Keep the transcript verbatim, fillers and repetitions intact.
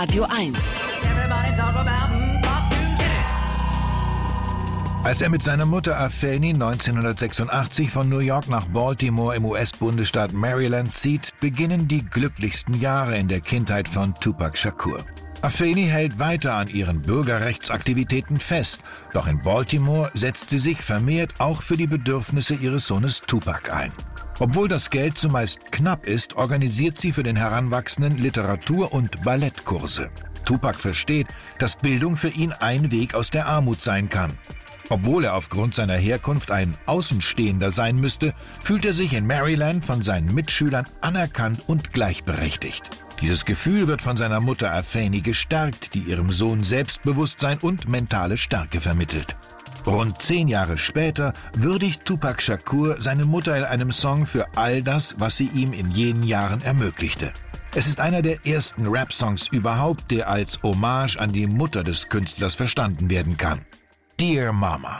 Radio eins. Als er mit seiner Mutter Afeni neunzehnhundertsechsundachtzig von New York nach Baltimore im U S-Bundesstaat Maryland zieht, beginnen die glücklichsten Jahre in der Kindheit von Tupac Shakur. Afeni hält weiter an ihren Bürgerrechtsaktivitäten fest, doch in Baltimore setzt sie sich vermehrt auch für die Bedürfnisse ihres Sohnes Tupac ein. Obwohl das Geld zumeist knapp ist, organisiert sie für den Heranwachsenden Literatur- und Ballettkurse. Tupac versteht, dass Bildung für ihn ein Weg aus der Armut sein kann. Obwohl er aufgrund seiner Herkunft ein Außenstehender sein müsste, fühlt er sich in Maryland von seinen Mitschülern anerkannt und gleichberechtigt. Dieses Gefühl wird von seiner Mutter Afeni gestärkt, die ihrem Sohn Selbstbewusstsein und mentale Stärke vermittelt. Rund zehn Jahre später würdigt Tupac Shakur seine Mutter in einem Song für all das, was sie ihm in jenen Jahren ermöglichte. Es ist einer der ersten Rap-Songs überhaupt, der als Hommage an die Mutter des Künstlers verstanden werden kann. Dear Mama.